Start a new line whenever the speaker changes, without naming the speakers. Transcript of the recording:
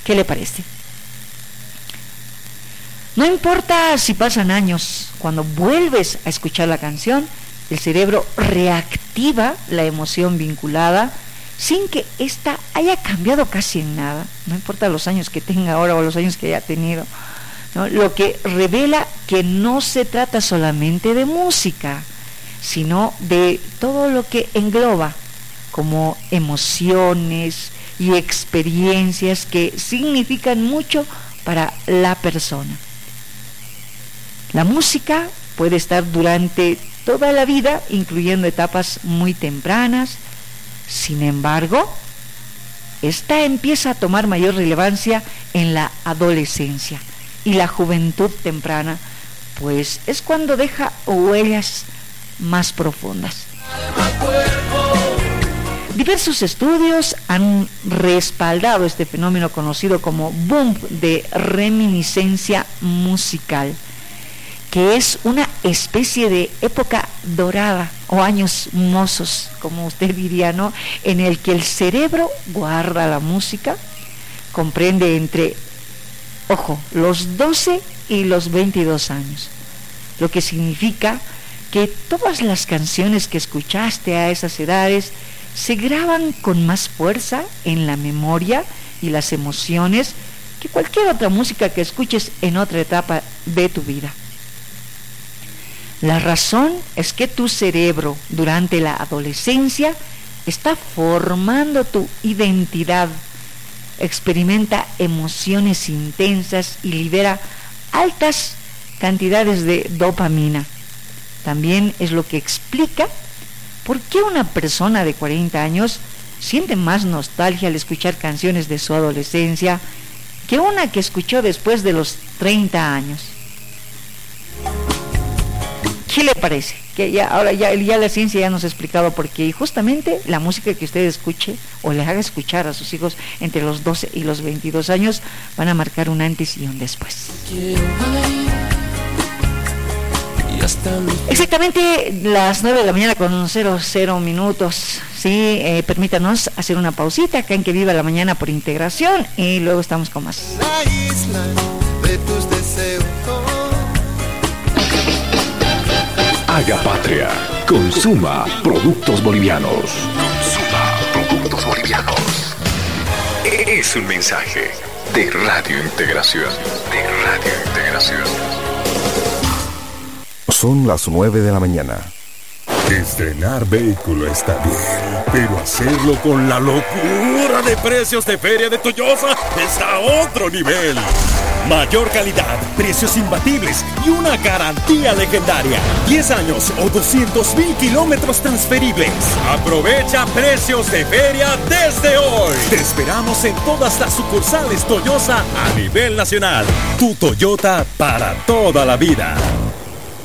¿Qué le parece? No importa si pasan años, cuando vuelves a escuchar la canción, el cerebro reactiva la emoción vinculada sin que ésta haya cambiado casi en nada. No importa los años que tenga ahora o los años que haya tenido, ¿no? Lo que revela que no se trata solamente de música, sino de todo lo que engloba como emociones y experiencias que significan mucho para la persona. La música puede estar durante toda la vida, incluyendo etapas muy tempranas. Sin embargo, esta empieza a tomar mayor relevancia en la adolescencia y la juventud temprana, pues es cuando deja huellas más profundas. Diversos estudios han respaldado este fenómeno conocido como boom de reminiscencia musical, que es una especie de época dorada o años mozos, como usted diría, ¿no? En el que el cerebro guarda la música, comprende entre, los 12 y los 22 años, lo que significa que todas las canciones que escuchaste a esas edades se graban con más fuerza en la memoria y las emociones que cualquier otra música que escuches en otra etapa de tu vida. La razón es que tu cerebro durante la adolescencia está formando tu identidad, experimenta emociones intensas y libera altas cantidades de dopamina. También es lo que explica por qué una persona de 40 años siente más nostalgia al escuchar canciones de su adolescencia que una que escuchó después de los 30 años. ¿Qué le parece? Que ahora ya la ciencia ya nos ha explicado por qué, y justamente la música que usted escuche o le haga escuchar a sus hijos entre los 12 y los 22 años van a marcar un antes y un después. Exactamente las 9 de la mañana con 00 minutos. Sí, permítanos hacer una pausita acá en Que Viva la Mañana por Integración y luego estamos con más.
La isla de tus deseos.
Haga patria. Consuma productos bolivianos. Consuma productos bolivianos. Es un mensaje de Radio Integración.
Son las 9 de la mañana.
Estrenar vehículo está bien, pero hacerlo con la locura de precios de Feria de Toyosa está a otro nivel. Mayor calidad, precios imbatibles y una garantía legendaria. 10 años o 200,000 kilómetros transferibles. Aprovecha precios de feria desde hoy. Te esperamos en todas las sucursales Toyosa a nivel nacional. Tu Toyota para toda la vida.